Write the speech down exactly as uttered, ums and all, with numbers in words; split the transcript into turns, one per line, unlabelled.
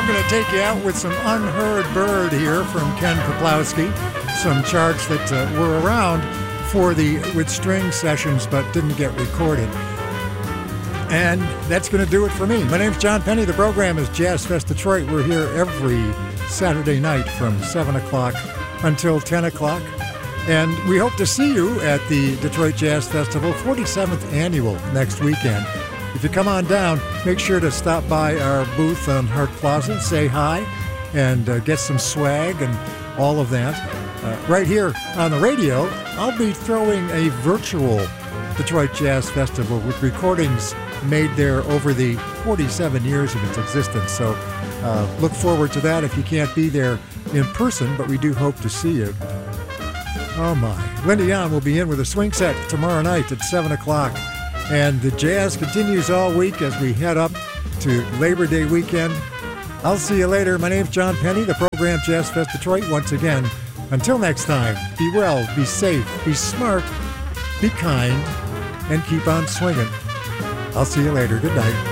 I'm going to take you out with some Unheard Bird here from Ken Peplowski, some charts that uh, were around for the with string sessions but didn't get recorded. And that's going to do it for me. My name's John Penny. The program is Jazz Fest Detroit. We're here every Saturday night from seven o'clock until ten o'clock. And we hope to see you at the Detroit Jazz Festival, forty-seventh annual, next weekend. If you come on down, make sure to stop by our booth on Hart Plaza, say hi, and uh, get some swag and all of that. Uh, right here on the radio, I'll be throwing a virtual Detroit Jazz Festival with recordings made there over the forty-seven years of its existence. So uh, look forward to that if you can't be there in person, but we do hope to see you. Oh my. Linda Young will be in with a swing set tomorrow night at seven o'clock. And the jazz continues all week as we head up to Labor Day weekend. I'll see you later. My name's John Penny, the program Jazz Fest Detroit once again. Until next time, be well, be safe, be smart, be kind, and keep on swinging. I'll see you later. Good night.